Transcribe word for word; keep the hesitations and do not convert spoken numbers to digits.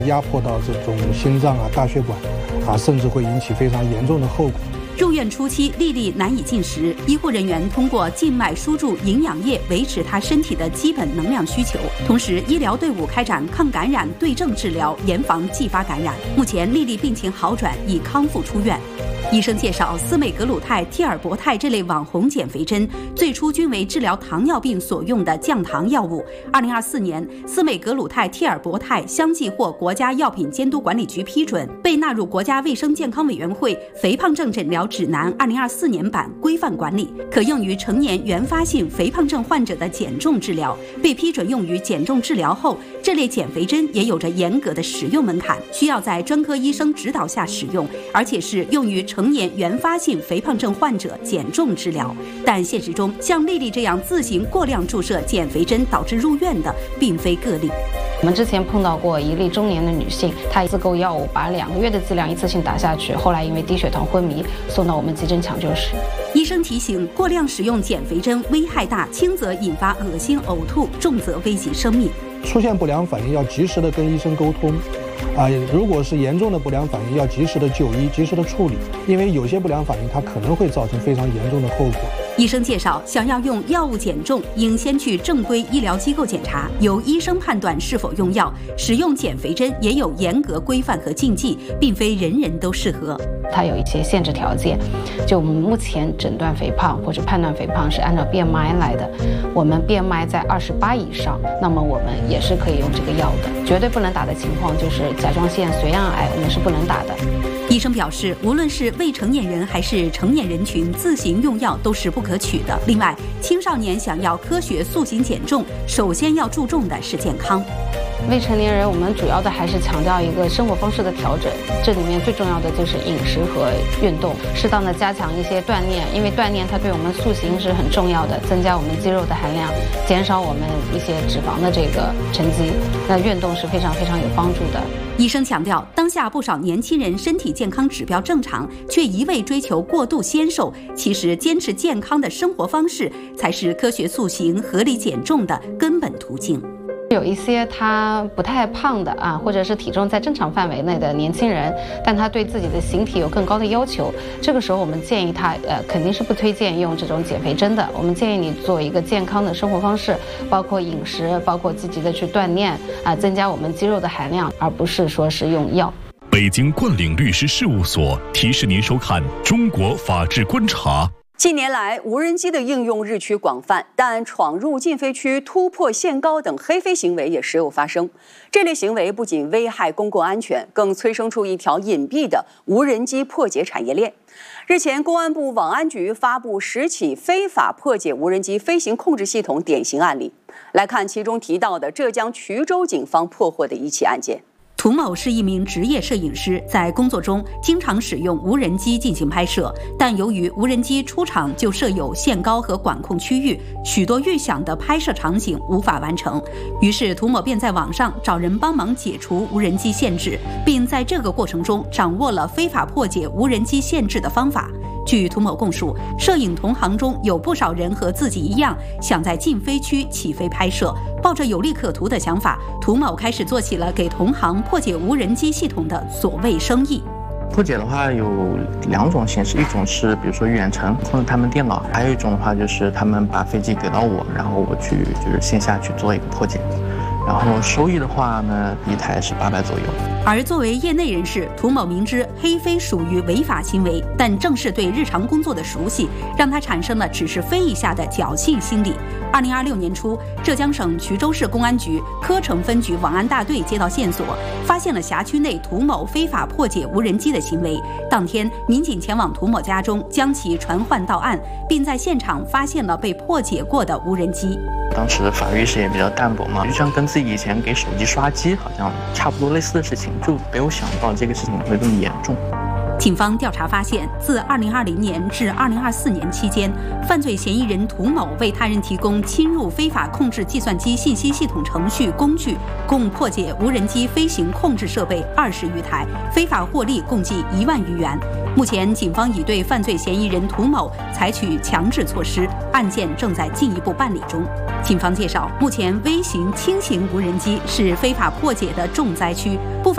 压迫到这种心脏啊、大血管啊，甚至会引起非常严重的后果。 入院初期，丽丽难以进食，医护人员通过静脉输注营养液维持她身体的基本能量需求，同时医疗队伍开展抗感染对症治疗，严防继发感染。目前，丽丽病情好转，已康复出院。医生介绍，司美格鲁肽、替尔博肽这类网红减肥针最初均为治疗糖尿病所用的降糖药物。二零二四年，司美格鲁肽、替尔博肽相继获国家药品监督管理局批准，被纳入国家卫生健康委员会肥胖症诊疗指南二零二四年版规范管理，可用于成年原发性肥胖症患者的减重治疗。被批准用于减重治疗后，这类减肥针也有着严格的使用门槛，需要在专科医生指导下使用，而且是用于成年原发性肥胖症患者减重治疗。但现实中，像丽丽这样自行过量注射减肥针导致入院的并非个例。 我们之前碰到过一例中年的女性，她自购药物把两个月的剂量一次性打下去，后来因为低血糖昏迷送到我们急诊抢救室。 医生提醒，过量使用减肥针危害大，轻则引发恶心呕吐，重则危及生命。 出现不良反应要及时的跟医生沟通。啊，如果是严重的不良反应，要及时的就医，及时的处理，因为有些不良反应它可能会造成非常严重的后果。 医生介绍，想要用药物减重，应先去正规医疗机构检查，由医生判断是否用药。使用减肥针也有严格规范和禁忌，并非人人都适合。 它有一些限制条件，就我们目前诊断肥胖或者判断肥胖是按照 B M I 来的，我们 B M I 在二十八以上，那么我们也是可以用这个药的。绝对不能打的情况就是甲状腺髓样癌，我们是不能打的。 医生表示，无论是未成年人还是成年人群，自行用药都是不可取的。另外，青少年想要科学塑形减重，首先要注重的是健康。 未成年人，我们主要的还是强调一个生活方式的调整，这里面最重要的就是饮食和运动，适当的加强一些锻炼，因为锻炼它对我们塑形是很重要的，增加我们肌肉的含量，减少我们一些脂肪的这个沉积。那运动是非常非常有帮助的。 医生强调，当下不少年轻人身体健康指标正常，却一味追求过度纤瘦，其实坚持健康的生活方式才是科学塑形、合理减重的根本途径。 有一些他不太胖的啊，或者是体重在正常范围内的年轻人，但他对自己的形体有更高的要求，这个时候我们建议他，呃，肯定是不推荐用这种减肥针的。我们建议你做一个健康的生活方式，包括饮食，包括积极的去锻炼啊，增加我们肌肉的含量，而不是说是用药。 北京冠领律师事务所提示您收看《中国法治观察》。 近年来，无人机的应用日趋广泛，但闯入禁飞区、突破限高等黑飞行为也时有发生。这类行为不仅危害公共安全，更催生出一条隐蔽的无人机破解产业链。日前，公安部网安局发布十起非法破解无人机飞行控制系统典型案例。来看其中提到的浙江衢州警方破获的一起案件。 涂某是一名职业摄影师，在工作中经常使用无人机进行拍摄，但由于无人机出厂就设有限高和管控区域，许多预想的拍摄场景无法完成。于是涂某便在网上找人帮忙解除无人机限制，并在这个过程中掌握了非法破解无人机限制的方法。据涂某供述，摄影同行中有不少人和自己一样，想在禁飞区起飞拍摄。抱着有利可图的想法，涂某开始做起了给同行破解无人机系统的所谓生意。 破解的话有两种形式，一种是比如说远程控制他们电脑，还有一种的话就是他们把飞机给到我，然后我去就是线下去做一个破解。然后收益的话呢，一台是八百左右。 而作为业内人士，涂某明知黑飞属于违法行为，但正是对日常工作的熟悉，让他产生了只是飞一下的侥幸心理。二零二六年初，浙江省衢州市公安局柯城分局网安大队接到线索，发现了辖区内涂某非法破解无人机的行为。当天，民警前往涂某家中，将其传唤到案，并在现场发现了被破解过的无人机。 当时法律意识也比较淡薄嘛，就像跟自己以前给手机刷机好像差不多类似的事情，就没有想到这个事情会这么严重。 警方调查发现，自二零二零年至二零二四年期间，犯罪嫌疑人涂某为他人提供侵入非法控制计算机信息系统程序工具，共破解无人机飞行控制设备二十余台，非法获利共计一万余元。目前，警方已对犯罪嫌疑人涂某采取强制措施，案件正在进一步办理中。警方介绍，目前微型、轻型无人机是非法破解的重灾区，不妨